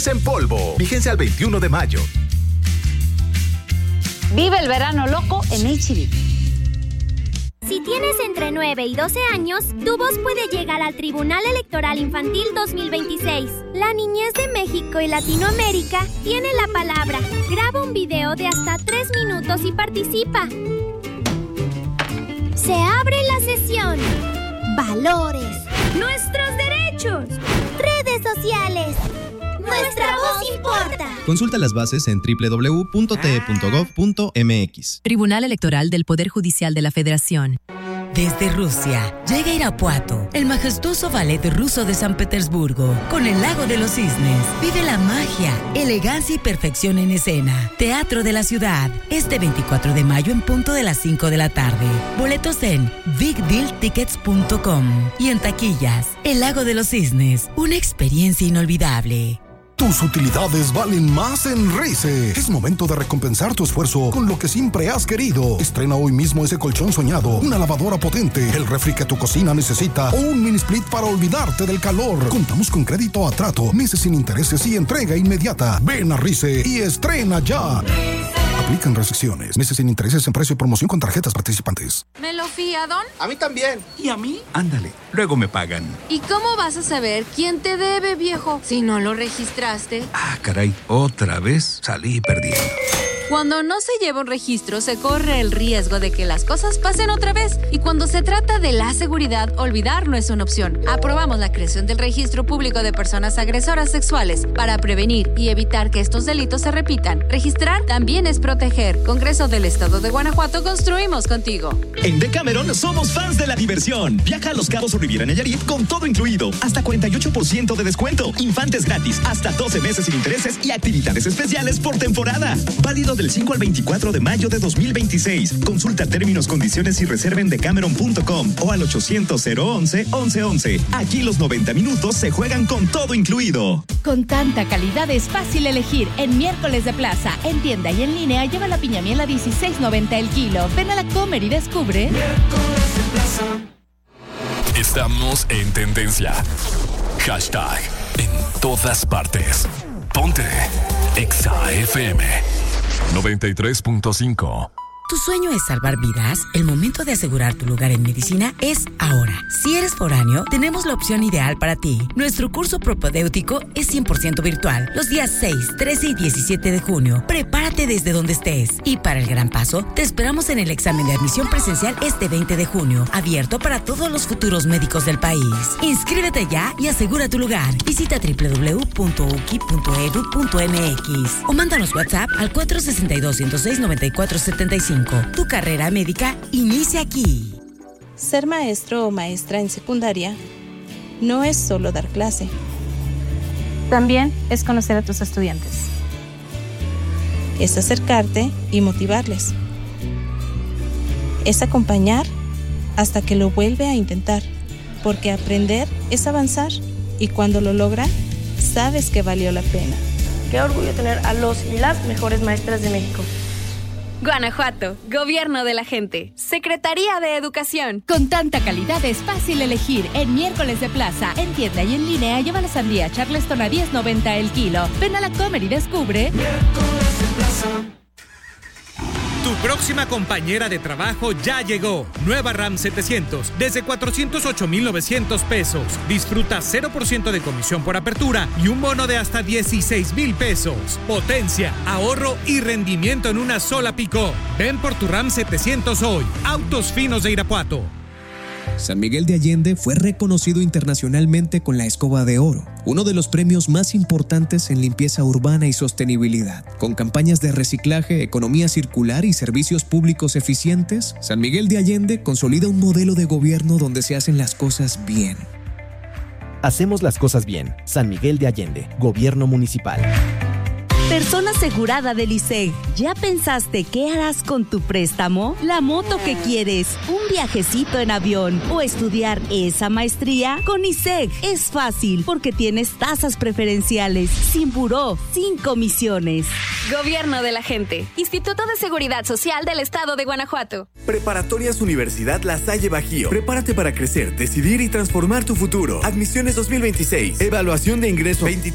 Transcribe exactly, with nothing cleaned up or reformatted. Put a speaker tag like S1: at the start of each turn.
S1: En polvo. Vigencia al veintiuno de mayo.
S2: Vive el verano loco en H E B.
S3: Si tienes entre nueve y doce años, tu voz puede llegar al Tribunal Electoral Infantil dos mil veintiséis. La niñez de México y Latinoamérica tiene la palabra. Graba un video de hasta tres minutos y participa. Se abre la sesión. Valores. Nuestros derechos. Redes sociales. Nuestra voz importa.
S4: Consulta las bases en doble u doble u doble u punto t e punto gov punto m x.
S5: Tribunal Electoral del Poder Judicial de la Federación.
S6: Desde Rusia, llega Irapuato, el majestuoso ballet ruso de San Petersburgo, con el Lago de los Cisnes. Vive la magia, elegancia y perfección en escena. Teatro de la Ciudad, este veinticuatro de mayo en punto de las cinco de la tarde. Boletos en big deal tickets punto com y en taquillas. El Lago de los Cisnes, una experiencia inolvidable.
S7: Tus utilidades valen más en Rice. Es momento de recompensar tu esfuerzo con lo que siempre has querido. Estrena hoy mismo ese colchón soñado, una lavadora potente, el refri que tu cocina necesita o un mini split para olvidarte del calor. Contamos con crédito a trato, meses sin intereses y entrega inmediata. Ven a Rice y estrena ya. Aplican restricciones. Meses sin intereses en precio y promoción con tarjetas participantes.
S8: ¿Me lo fía, Don?
S9: A mí también.
S10: ¿Y a mí? Ándale, luego me pagan.
S8: ¿Y cómo vas a saber quién te debe, viejo, si no lo registraste?
S10: Ah, caray, otra vez salí perdiendo.
S8: Cuando no se lleva un registro, se corre el riesgo de que las cosas pasen otra vez. Y cuando se trata de la seguridad, olvidar no es una opción. Aprobamos la creación del Registro Público de Personas Agresoras Sexuales para prevenir y evitar que estos delitos se repitan. Registrar también es proteger. Congreso del Estado de Guanajuato, construimos contigo.
S11: En Decameron somos fans de la diversión. Viaja a Los Cabos o Riviera Nayarit con todo incluido. Hasta cuarenta y ocho por ciento de descuento. Infantes gratis, hasta doce meses sin intereses y actividades especiales por temporada. Válido del cinco al veinticuatro de mayo de dos mil veintiséis. Consulta términos, condiciones y reserva en decameron punto com o al ochocientos cero once once once. Aquí los noventa minutos se juegan con todo incluido.
S12: Con tanta calidad es fácil elegir. En Miércoles de Plaza, en tienda y en línea, lleva la piña miel a dieciséis noventa el kilo. Ven a la Comer y descubre.
S13: Miércoles de Plaza. Estamos en tendencia. Hashtag en todas partes. Ponte Exa F M noventa y tres punto cinco.
S6: ¿Tu sueño es salvar vidas? El momento de asegurar tu lugar en medicina es ahora. Si eres foráneo, tenemos la opción ideal para ti. Nuestro curso propedéutico es cien por ciento virtual, los días seis, trece y diecisiete de junio. Prepárate desde donde estés. Y para el gran paso, te esperamos en el examen de admisión presencial este veinte de junio, abierto para todos los futuros médicos del país. Inscríbete ya y asegura tu lugar. Visita doble u doble u doble u punto u k i punto e d u punto m x o mándanos WhatsApp al cuatro seis dos, ciento seis, noventa y cuatro setenta y cinco. Tu carrera médica inicia aquí.
S14: Ser maestro o maestra en secundaria no es solo dar clase.
S2: También es conocer a tus estudiantes.
S14: Es acercarte y motivarles. Es acompañar hasta que lo vuelve a intentar, porque aprender es avanzar y cuando lo logra, sabes que valió la pena.
S15: Qué orgullo tener a los y las mejores maestras de México.
S8: Guanajuato, Gobierno de la Gente, Secretaría de Educación.
S12: Con tanta calidad es fácil elegir. En Miércoles de Plaza, en tienda y en línea, lleva la sandía Charleston a diez noventa el kilo. Ven a la Comer y descubre.
S13: Miércoles de Plaza.
S16: Tu próxima compañera de trabajo ya llegó. Nueva RAM setecientos, desde cuatrocientos ocho mil novecientos pesos. Disfruta cero por ciento de comisión por apertura y un bono de hasta dieciséis mil pesos. Potencia, ahorro y rendimiento en una sola pick-up. Ven por tu RAM setecientos hoy. Autos Finos de Irapuato.
S17: San Miguel de Allende fue reconocido internacionalmente con la Escoba de Oro, uno de los premios más importantes en limpieza urbana y sostenibilidad. Con campañas de reciclaje, economía circular y servicios públicos eficientes, San Miguel de Allende consolida un modelo de gobierno donde se hacen las cosas bien.
S18: Hacemos las cosas bien. San Miguel de Allende, Gobierno Municipal.
S19: Persona asegurada del I S E G. ¿Ya pensaste qué harás con tu préstamo? ¿La moto que quieres? ¿Un viajecito en avión? ¿O estudiar esa maestría? Con I S E G es fácil porque tienes tasas preferenciales, sin buró, sin comisiones.
S8: Gobierno de la Gente, Instituto de Seguridad Social del Estado de Guanajuato.
S20: Preparatorias Universidad La Salle Bajío. Prepárate para crecer, decidir y transformar tu futuro. Admisiones dos mil veintiséis. Evaluación de ingreso veintitrés.